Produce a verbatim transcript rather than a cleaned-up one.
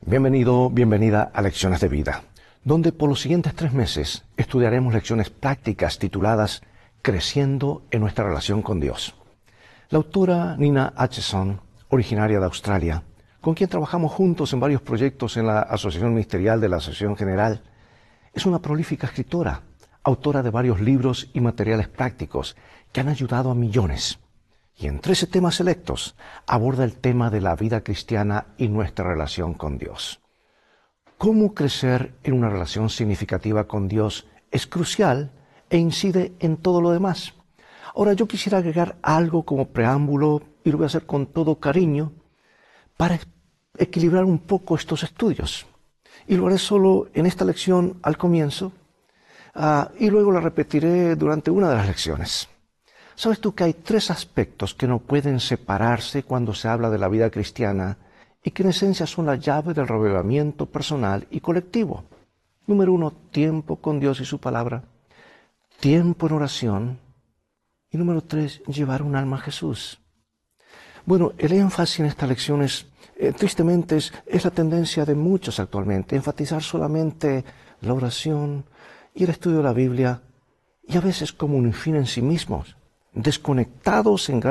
Bienvenido, bienvenida a Lecciones de Vida, donde por los siguientes tres meses estudiaremos lecciones prácticas tituladas Creciendo en nuestra relación con Dios. La autora Nina Acheson, originaria de Australia, con quien trabajamos juntos en varios proyectos en la Asociación Ministerial de la Asociación General, es una prolífica escritora, autora de varios libros y materiales prácticos que han ayudado a millones. Y en trece temas selectos aborda el tema de la vida cristiana y nuestra relación con Dios. Cómo crecer en una relación significativa con Dios es crucial e incide en todo lo demás. Ahora yo quisiera agregar algo como preámbulo, y lo voy a hacer con todo cariño, para equilibrar un poco estos estudios. Y lo haré solo en esta lección al comienzo, uh, y luego la repetiré durante una de las lecciones. ¿Sabes tú que hay tres aspectos que no pueden separarse cuando se habla de la vida cristiana y que en esencia son la llave del reavivamiento personal y colectivo? Número uno, tiempo con Dios y su palabra. Tiempo en oración. Y número tres, llevar un alma a Jesús. Bueno, el énfasis en estas lecciones, eh, tristemente, es, es la tendencia de muchos actualmente, enfatizar solamente la oración y el estudio de la Biblia, y a veces como un fin en sí mismos, desconectados en gran